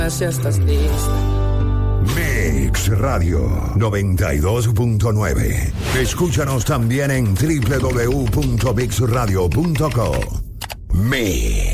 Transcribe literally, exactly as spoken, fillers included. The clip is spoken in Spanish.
Si estás listo. Mix Radio noventa y dos punto nueve. Escúchanos también en doble u doble u doble u punto mix radio punto co. Mix.